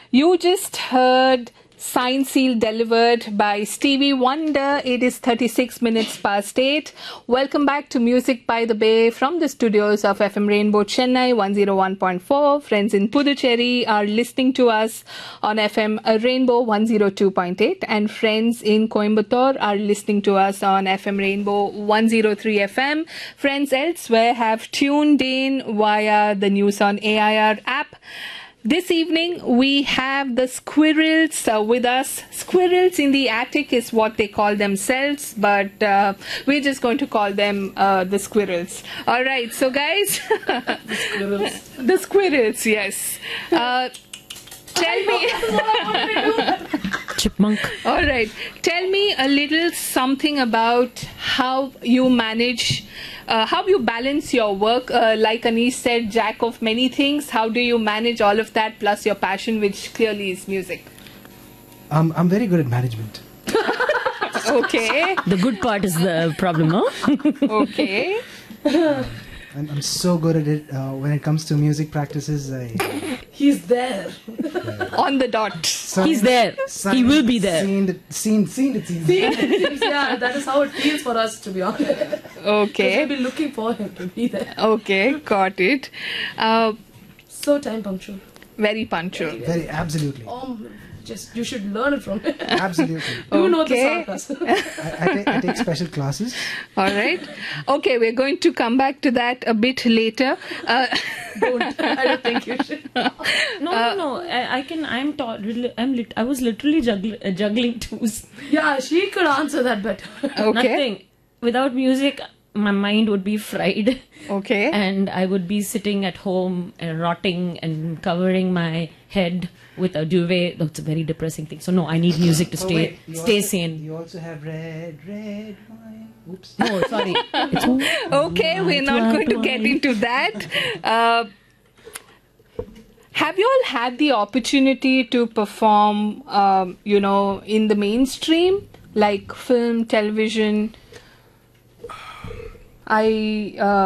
You just heard Sign Seal delivered by Stevie Wonder. It is 36 minutes past 8. Welcome back to Music by the Bay from the studios of FM Rainbow Chennai 101.4. Friends in Puducherry are listening to us on FM Rainbow 102.8 and friends in Coimbatore are listening to us on FM Rainbow 103 FM. Friends elsewhere have tuned in via the News on AIR app. This evening, we have the squirrels with us. Squirrels in the attic is what they call themselves, but we're just going to call them the squirrels. All right, so guys. The squirrels. The squirrels, yes. Tell me. Chipmunk. All right. Tell me a little something about how you manage, how you balance your work. Like Anish said, jack of many things. How do you manage all of that plus your passion, which clearly is music? I'm very good at management. Okay. The good part is the problem, huh? Okay. I'm so good at it. When it comes to music practices, He's there. On the dot. He's there. He will be there. Seen it. Yeah, that is how it feels for us, to be honest. Okay. We'll be looking for him to be there. Okay, got it. So time punctual. Very punctual. Very absolutely. Just you should learn it from him. Absolutely. You know the Okay. sarcasm. I take special classes. All right. Okay, we're going to come back to that a bit later. Don't. I don't think you should. No. I can. I was literally juggling twos. Yeah, she could answer that better. Okay. Nothing. Without music, my mind would be fried. Okay. And I would be sitting at home and rotting and covering my head with a duvet. That's a very depressing thing. So no, I need music to stay sane. You also have red wine. Oops. No, sorry. Okay, we're not going to get into that. Have you all had the opportunity to perform, in the mainstream, like film, television?